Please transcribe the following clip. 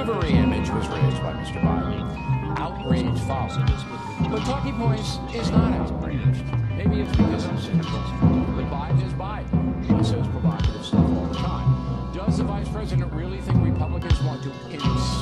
Unsavory image was raised by Mr. Biden. Outrage followed. But Talking Points is not outraged. Maybe it's because I'm cynical. But Biden is Biden. He says provocative stuff all the time. Does the vice president really think Republicans want to